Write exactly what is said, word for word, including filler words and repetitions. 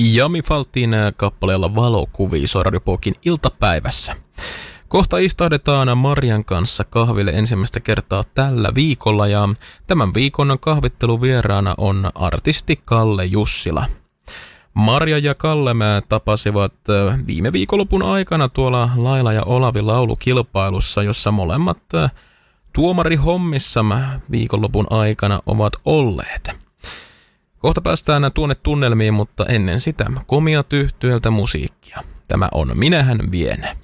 Jami Faltin kappaleella Valokuvia soi Radio Pokin iltapäivässä. Kohta istahdetaan Marian kanssa kahville ensimmäistä kertaa tällä viikolla ja tämän viikon kahvitteluvieraana on artisti Kalle Jussila. Marja ja Kalle mä tapasivat viime viikonlopun aikana tuolla Laila ja Olavi laulukilpailussa, jossa molemmat tuomarihommissa viikonlopun aikana ovat olleet. Kohta päästään tuonne tunnelmiin, mutta ennen sitä komia tyhtyeltä musiikkia. Tämä on Minähän vien.